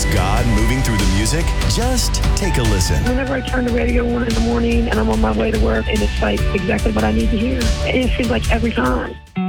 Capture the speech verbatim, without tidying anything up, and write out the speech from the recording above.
Is God moving through the music? Just take a listen. Whenever I turn the radio on in the morning and I'm on my way to work, and it's like exactly what I need to hear. It seems like every time.